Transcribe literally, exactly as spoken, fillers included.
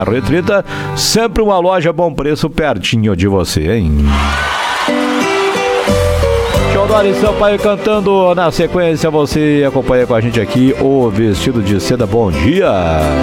Retrita, sempre uma loja a bom preço pertinho de você, hein? Teodoro Sampaio cantando na sequência, você acompanha com a gente aqui o Vestido de Seda. Bom dia!